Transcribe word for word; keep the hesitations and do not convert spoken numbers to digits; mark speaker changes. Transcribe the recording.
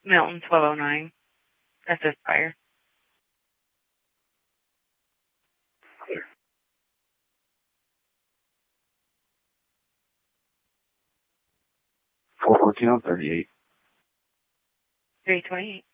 Speaker 1: Milton, twelve oh nine. That's this fire.
Speaker 2: Clear. four fourteen on thirty-eight.
Speaker 1: three twenty-eight.